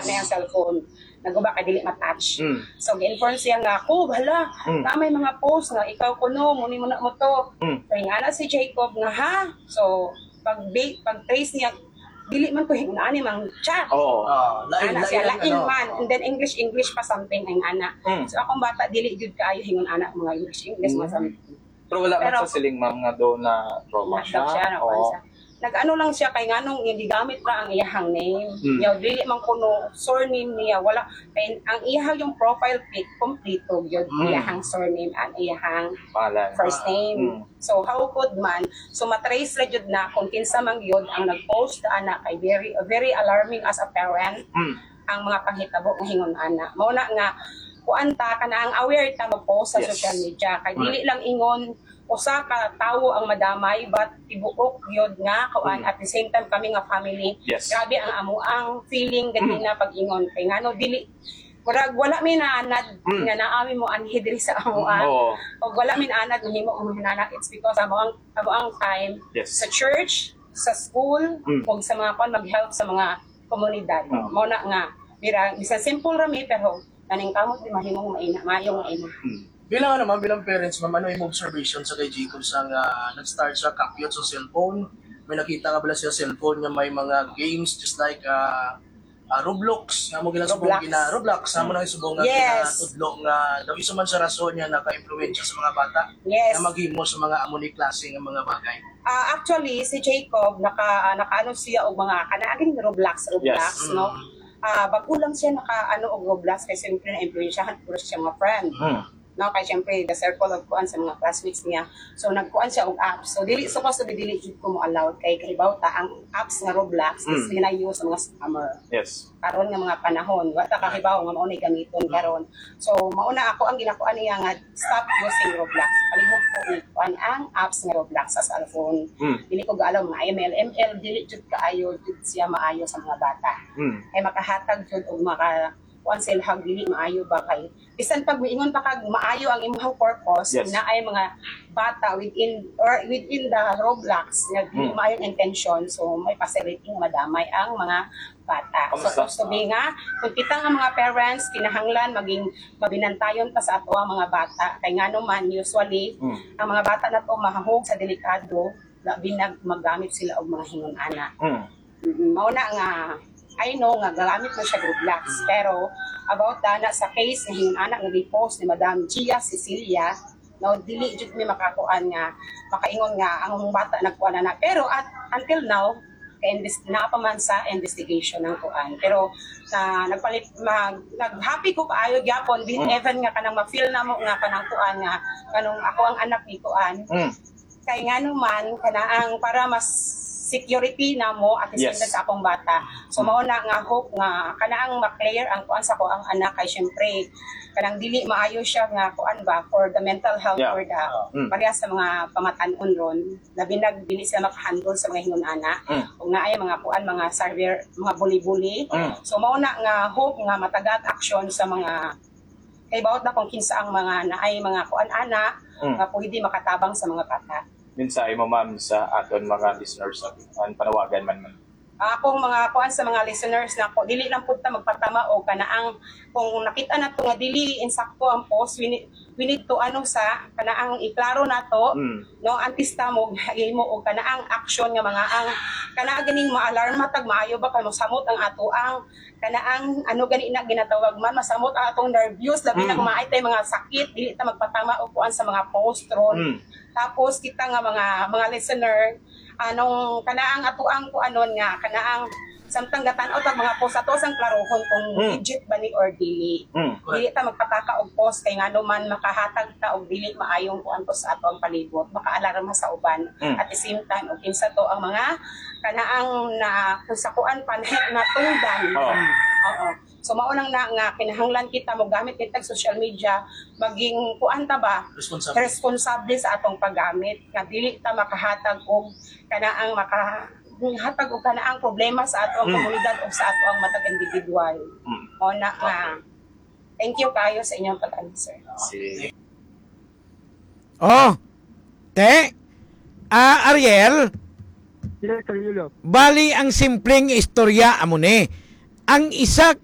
na yung cellphone. Naguba ka dili matouch. So gi-inform siya nga ko hala, na may mga post nga ikaw kuno muni mo na mo to. Kaya nga na si Jacob nga ha. So pag trace niya dili man ko hingon ani mang chat. Ana siya lain man and then English pa something ang ana. So akong bata dili jud kaayo hingon ana mga English man something. Pero wala man sa siling ma'am nga do na trauma siya. Nag-ano lang siya kay nganong hindi gamit ra ang iyahang name. Yaw dili man kuno surname niya wala kay ang iyahang yung profile pic kompleto gyud iyahang surname and iyahang first name. So how could man so matrace ra jud na kung kinsa man gyud ang nag-post ana kay very alarming as a parent ang mga panghitabo nga hingon ana. Mao na nga kuanta kana ang aware ta mag-post sa social media kay dili lang ingon usa ka tawo ang madamay but tibuok gyud nga kuan at the same time kami nga family. Grabe ang amo ang feeling ganina pag-ingon kay ngano dili wala mi naanad nga naami mo anhi diri sa amo o wala mi naanad mahimo ang hinanak it's because amo ang time sa church sa school ug sa mga mag-help sa mga komunidad. Mao na nga bisan simple ra mi pero kaning kamot di mahimong maayong maina. Bilang bilang parents, ma'am, ano yung observation sa kay Jacob sa nag-start sa kakyot sa cellphone? May nakita nga bala siya cellphone niya may mga games just like Roblox. Nga mo ginasubong Roblox. Nga mo na isubong nga kinatudlo nga daw isa man sa rason niya naka-influensya sa mga bata na maghimo sa mga amuni klase ng mga bagay. Actually, si Jacob, naka-ano siya o mga kanaaging Roblox, no? Bago lang siya naka-ano o Roblox kasi siyempre na-influensyahan puro siya mga friend. No, kay siyempre the circle of kuan sa mga classmates niya. So nagkuan siya og apps. So dili supposed to be dili ko mo allowed kay kahibaw ta ang apps nga Roblox is ginayo sa mga scammer. Karon nga mga panahon, wa ta kahibaw nga mao ni gamiton karon. So mao na ako ang ginakuan niya nga stop using Roblox. Palihog ko kuan ang apps nga Roblox sa cellphone. Dili ko gaalaw mga ML dili jud kaayo jud siya maayo sa mga bata. Kay makahatag jud og kuan silhag dili maayo ba kay bisan pag miingon pa kag maayo ang imong purpose na ay mga bata within the Roblox nga dili maayong intention so may facility nga madamay ang mga bata. So supposed to be nga kung kita nga mga parents kinahanglan maging mabinantayon pa sa ato ang mga bata kay ngano man usually ang mga bata nato mahahog sa delikado labi magamit sila og mga hingon ana. Mao na nga I know nga gagamit na siya Roblox pero about na sa case nga hingon anak nga gi-post ni Madam Gia Cecilia no dili jud mi makakuan nga makaingon nga ang bata nagkuan na pero until now na pa man sa investigation ng kuan pero nagpalit nag-happy ko kaayo gyapon even nga kanang ma-feel na mo nga kanang kuan nga kanang ako ang anak ni kuan kay ngano man kanaang para mas security na mo at the same time sa akong bata. So mao na nga hope nga kanaang ma-clear ang kuan sa ko ang anak kay syempre kanang dili maayo siya nga kuan ba for the mental health for the pareha sa mga pamatan-on ron labi dili sila makahandle sa mga hingon ana ug nga ay mga kuan mga server mga bully. So mao na nga hope nga matagad action sa mga kay bawat na kung kinsa ang mga naay mga kuan ana nga pwede makatabang sa mga bata. Minsay mo ma'am sa aton mga listeners ang panawagan man. Akong mga kuan sa mga listeners na ko dili lang pud ta magpatama o kanaang kung nakita nato nga dili insakto ang post we need to sa kanaang iklaro nato no antista mo himo og kanaang action nga mga ang kanaa ganing ma-alarma tag maayo ba kay mosamot ang ato ang kanaang gani na ginatawag man masamot ang atong nervous labi na kumaay tay mga sakit dili ta magpatama og kuan sa mga post ron. Tapos kita nga mga listener anong kanaang atuang ko anon nga kanaang samtang gatan-aw tag mga post ato sang klarohon kung legit ba ni or dili. Dili ta magpataka og post kay ngano man makahatag ta og dili maayong kuan to sa ato ang palibot, makaalarma sa uban. At the same time og kinsa to ang mga kanaang na kung sa kuan na tungdan. So maunang na nga kinahanglan kita mo gamit kitag social media maging kuan ta ba responsable sa atong paggamit nga dili ta makahatag og kanaang makahatag og kanaang problema sa atong komunidad o sa atong matag individual. O na nga thank you kayo sa inyong pag-answer. Ariel, bali ang simpleng istorya amo ni ang isa